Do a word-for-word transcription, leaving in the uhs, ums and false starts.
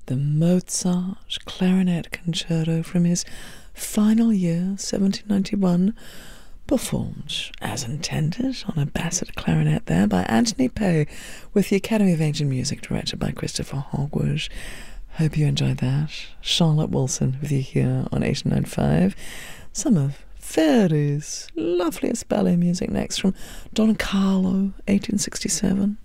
the Mozart Clarinet Concerto from his final year, seventeen ninety-one, performed as intended on a basset clarinet there by Anthony Pay, with the Academy of Ancient Music directed by Christopher Hogwood. Hope you enjoyed that. Charlotte Wilson with you here on eight nine five. Some of Verdi's loveliest ballet music next from Don Carlo, eighteen sixty-seven.